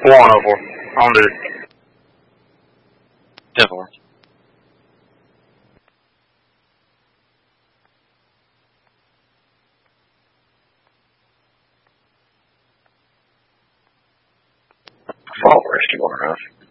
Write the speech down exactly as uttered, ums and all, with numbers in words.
One oh four. On dude. ten four. Fall rescue on, huh?